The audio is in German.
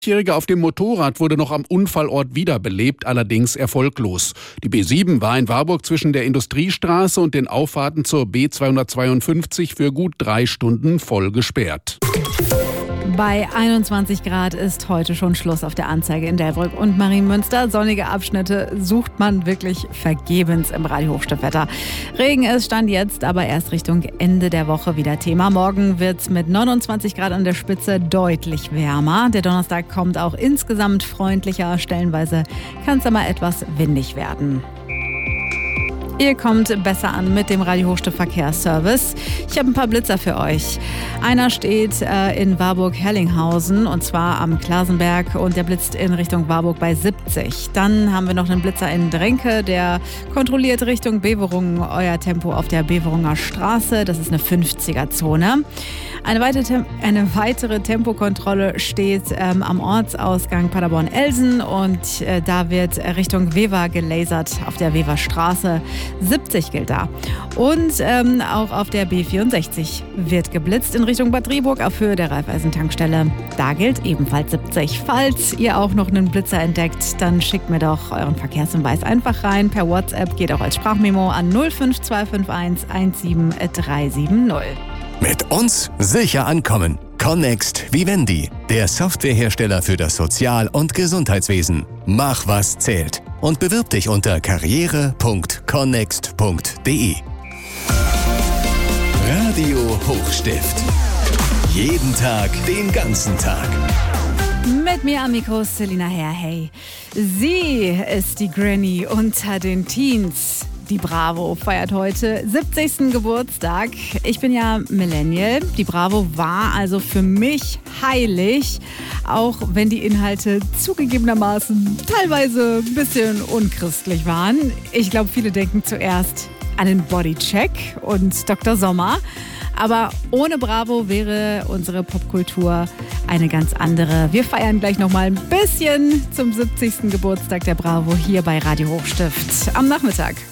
Der auf dem Motorrad wurde noch am Unfallort wiederbelebt, allerdings erfolglos. Die B7 war in Warburg zwischen der Industriestraße und den Auffahrten zur B252 für gut 3 Stunden voll gesperrt. Bei 21 Grad ist heute schon Schluss auf der Anzeige in Delbrück und Marienmünster. Sonnige Abschnitte sucht man wirklich vergebens im Radio Hochstiftwetter. Regen ist Stand jetzt, aber erst Richtung Ende der Woche wieder Thema. Morgen wird es mit 29 Grad an der Spitze deutlich wärmer. Der Donnerstag kommt auch insgesamt freundlicher. Stellenweise kann es aber etwas windig werden. Ihr kommt besser an mit dem Radio Hochstift Verkehrsservice. Ich habe ein paar Blitzer für euch. Einer steht in Warburg-Herlinghausen und zwar am Klasenberg und der blitzt in Richtung Warburg bei 70. Dann haben wir noch einen Blitzer in Drenke, der kontrolliert Richtung Beverungen euer Tempo auf der Beverunger Straße. Das ist eine 50er-Zone. Eine weitere Tempokontrolle steht am Ortsausgang Paderborn-Elsen und da wird Richtung Wever gelasert auf der Weverstraße. 70 gilt da. Und auch auf der B64 wird geblitzt in Richtung Bad Driburg auf Höhe der Raiffeisen-Tankstelle. Da gilt ebenfalls 70. Falls ihr auch noch einen Blitzer entdeckt, dann schickt mir doch euren Verkehrshinweis einfach rein. Per WhatsApp, geht auch als Sprachmemo an 05251 17370. Mit uns sicher ankommen. Connext Vivendi, der Softwarehersteller für das Sozial- und Gesundheitswesen. Mach, was zählt. Und bewirb dich unter karriere.connext.de. Radio Hochstift. Jeden Tag, den ganzen Tag. Mit mir am Mikro Selina Herrhey. Sie ist die Granny unter den Teens. Die Bravo feiert heute 70. Geburtstag. Ich bin ja Millennial. Die Bravo war also für mich heilig, auch wenn die Inhalte zugegebenermaßen teilweise ein bisschen unchristlich waren. Ich glaube, viele denken zuerst an den Bodycheck und Dr. Sommer. Aber ohne Bravo wäre unsere Popkultur eine ganz andere. Wir feiern gleich noch mal ein bisschen zum 70. Geburtstag der Bravo hier bei Radio Hochstift am Nachmittag.